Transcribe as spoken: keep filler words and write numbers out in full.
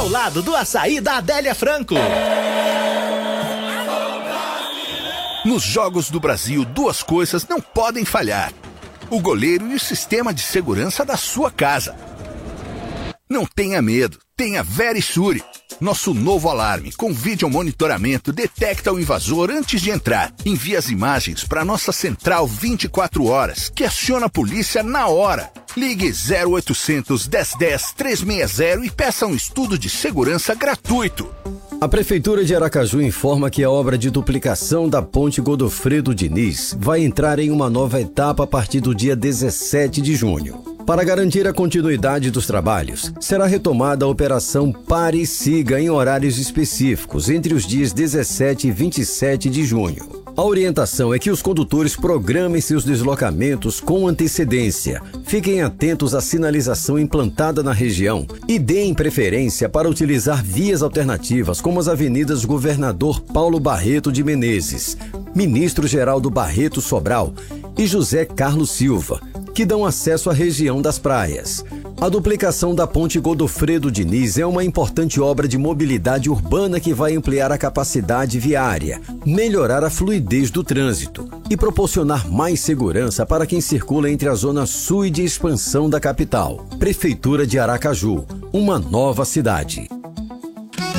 Ao lado do açaí da Adélia Franco. Nos Jogos do Brasil, duas coisas não podem falhar: o goleiro e o sistema de segurança da sua casa. Não tenha medo, tenha Verisure. Nosso novo alarme com vídeo monitoramento detecta o invasor antes de entrar. Envia as imagens para nossa central vinte e quatro horas, que aciona a polícia na hora. Ligue zero oitocentos, dez dez, trezentos e sessenta e peça um estudo de segurança gratuito. A Prefeitura de Aracaju informa que a obra de duplicação da Ponte Godofredo Diniz vai entrar em uma nova etapa a partir do dia dezessete de junho. Para garantir a continuidade dos trabalhos, será retomada a operação Pare e Siga em horários específicos entre os dias dezessete e vinte e sete de junho. A orientação é que os condutores programem seus deslocamentos com antecedência, fiquem atentos à sinalização implantada na região e deem preferência para utilizar vias alternativas como as avenidas Governador Paulo Barreto de Menezes, Ministro Geraldo Barreto Sobral e José Carlos Silva, que dão acesso à região das praias. A duplicação da Ponte Godofredo Diniz é uma importante obra de mobilidade urbana que vai ampliar a capacidade viária, melhorar a fluidez do trânsito e proporcionar mais segurança para quem circula entre a zona sul e de expansão da capital. Prefeitura de Aracaju, uma nova cidade.